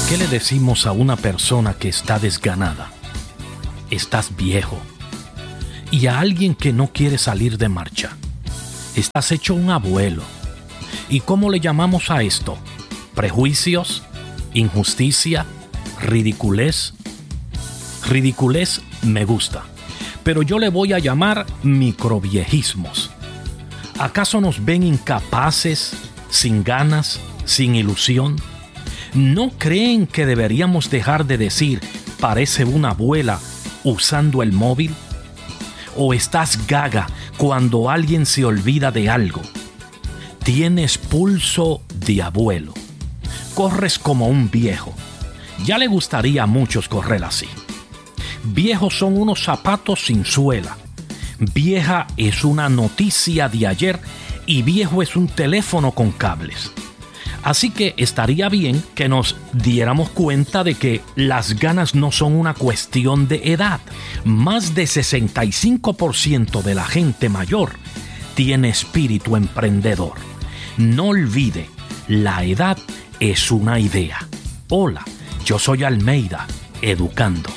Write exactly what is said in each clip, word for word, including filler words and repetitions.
¿Qué le decimos a una persona que está desganada? Estás viejo. Y a alguien que no quiere salir de marcha. Estás hecho un abuelo. ¿Y cómo le llamamos a esto? ¿Prejuicios? ¿Injusticia? ¿Ridiculez? Ridiculez me gusta. Pero yo le voy a llamar microviejismos. ¿Acaso nos ven incapaces, sin ganas, sin ilusión? ¿No creen que deberíamos dejar de decir parece una abuela usando el móvil? ¿O estás gaga cuando alguien se olvida de algo? Tienes pulso de abuelo. Corres como un viejo. Ya le gustaría a muchos correr así. Viejos son unos zapatos sin suela. Vieja es una noticia de ayer y viejo es un teléfono con cables. Así que estaría bien que nos diéramos cuenta de que las ganas no son una cuestión de edad. Más de sesenta y cinco por ciento de la gente mayor tiene espíritu emprendedor. No olvide, la edad es una idea. Hola, yo soy Almeida, educando.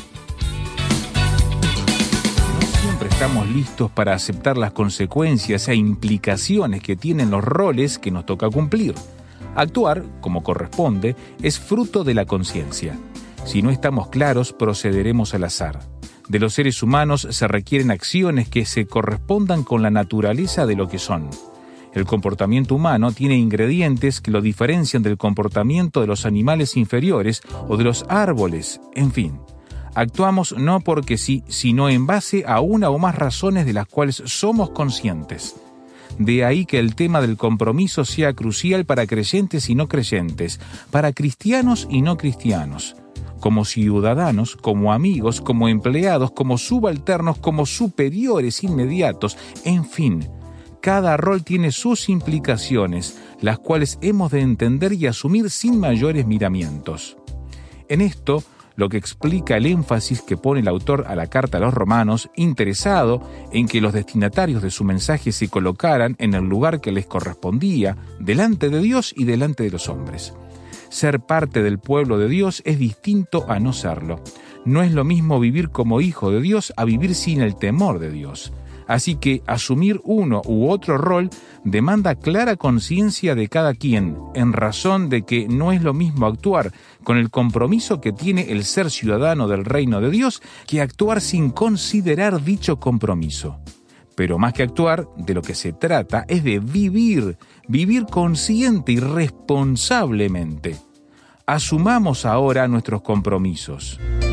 Estamos listos para aceptar las consecuencias e implicaciones que tienen los roles que nos toca cumplir. Actuar, como corresponde, es fruto de la conciencia. Si no estamos claros, procederemos al azar. De los seres humanos se requieren acciones que se correspondan con la naturaleza de lo que son. El comportamiento humano tiene ingredientes que lo diferencian del comportamiento de los animales inferiores o de los árboles, en fin. Actuamos no porque sí, sino en base a una o más razones de las cuales somos conscientes. De ahí que el tema del compromiso sea crucial para creyentes y no creyentes, para cristianos y no cristianos, como ciudadanos, como amigos, como empleados, como subalternos, como superiores inmediatos, en fin. Cada rol tiene sus implicaciones, las cuales hemos de entender y asumir sin mayores miramientos. En esto, lo que explica el énfasis que pone el autor a la carta a los romanos, interesado en que los destinatarios de su mensaje se colocaran en el lugar que les correspondía, delante de Dios y delante de los hombres. Ser parte del pueblo de Dios es distinto a no serlo. No es lo mismo vivir como hijo de Dios a vivir sin el temor de Dios. Así que asumir uno u otro rol demanda clara conciencia de cada quien, en razón de que no es lo mismo actuar con el compromiso que tiene el ser ciudadano del reino de Dios que actuar sin considerar dicho compromiso. Pero más que actuar, de lo que se trata es de vivir, vivir consciente y responsablemente. Asumamos ahora nuestros compromisos.